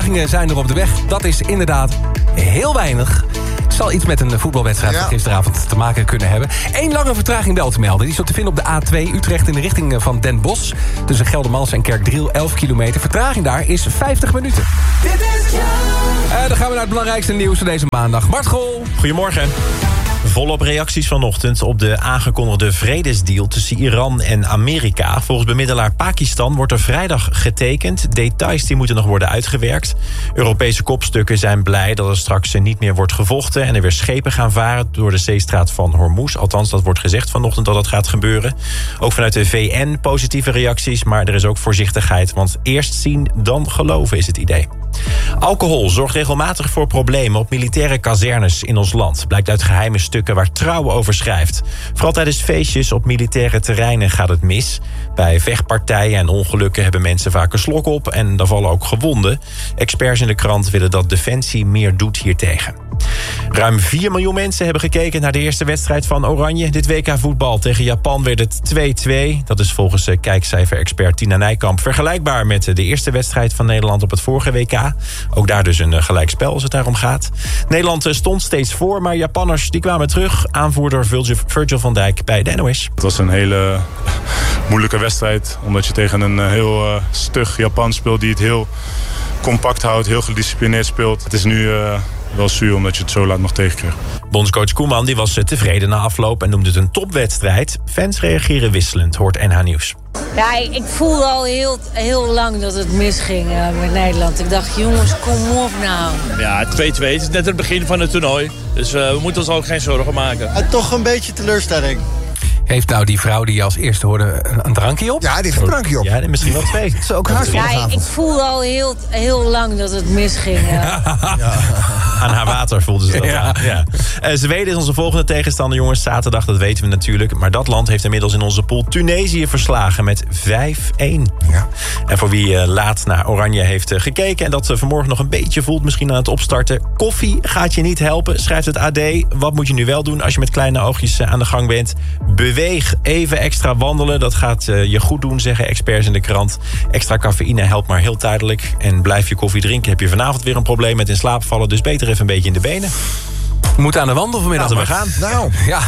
vertragingen zijn er op de weg. Dat is inderdaad heel weinig. Het zal iets met een voetbalwedstrijd van gisteravond te maken kunnen hebben. 1 lange vertraging wel te melden. Die is op te vinden op de A2 Utrecht in de richting van Den Bosch. Tussen Geldermalsen en Kerkdriel, 11 kilometer. Vertraging daar is 50 minuten. Dan gaan we naar het belangrijkste nieuws van deze maandag. Mart Gol. Goedemorgen. Volop reacties vanochtend op de aangekondigde vredesdeal tussen Iran en Amerika. Volgens bemiddelaar Pakistan wordt er vrijdag getekend. Details die moeten nog worden uitgewerkt. Europese kopstukken zijn blij dat er straks niet meer wordt gevochten en er weer schepen gaan varen door de zeestraat van Hormuz. Althans, dat wordt gezegd vanochtend dat dat gaat gebeuren. Ook vanuit de VN positieve reacties, maar er is ook voorzichtigheid. Want eerst zien, dan geloven is het idee. Alcohol zorgt regelmatig voor problemen op militaire kazernes in ons land. Blijkt uit geheime stukken waar Trouw over schrijft. Vooral tijdens feestjes op militaire terreinen gaat het mis. Bij vechtpartijen en ongelukken hebben mensen vaak een slok op en daar vallen ook gewonden. Experts in de krant willen dat Defensie meer doet hiertegen. Ruim 4 miljoen mensen hebben gekeken naar de eerste wedstrijd van Oranje. Dit WK voetbal tegen Japan werd het 2-2. Dat is volgens kijkcijfer-expert Tina Nijkamp vergelijkbaar met de eerste wedstrijd van Nederland op het vorige WK. Ook daar dus een gelijkspel als het daarom gaat. Nederland stond steeds voor, maar Japanners die kwamen terug. Aanvoerder Virgil van Dijk bij de NOS. Het was een hele moeilijke wedstrijd, omdat je tegen een heel stug Japan speelt die het heel compact houdt, heel gedisciplineerd speelt. Het is nu wel zuur omdat je het zo laat nog tegenkrijgt. Bondscoach Koeman die was tevreden na afloop en noemde het een topwedstrijd. Fans reageren wisselend, hoort NH Nieuws. Ja, ik voelde al heel lang dat het misging met Nederland. Ik dacht, jongens, kom op nou. Ja, 2-2. Het is net het begin van het toernooi. Dus we moeten ons ook geen zorgen maken. En toch een beetje teleurstelling. Heeft nou die vrouw die je als eerste hoorde een drankje op? Ja, die heeft een drankje op. Ja, misschien wel 2. Dat is ook hartstikke Ja, ik voelde al heel lang dat het misging. Aan haar water voelde ze dat. Ja. Zweden is onze volgende tegenstander, jongens. Zaterdag, dat weten we natuurlijk. Maar dat land heeft inmiddels in onze pool Tunesië verslagen met 5-1. Ja. En voor wie laat naar Oranje heeft gekeken en dat vanmorgen nog een beetje voelt, misschien aan het opstarten. Koffie gaat je niet helpen, schrijft het AD. Wat moet je nu wel doen als je met kleine oogjes aan de gang bent? Beweeg, even extra wandelen. Dat gaat je goed doen, zeggen experts in de krant. Extra cafeïne helpt maar heel tijdelijk. En blijf je koffie drinken, heb je vanavond weer een probleem met in slaap vallen. Dus beter even een beetje in de benen. We moeten aan de wandel vanmiddag. Laten we gaan. Nou, Ja,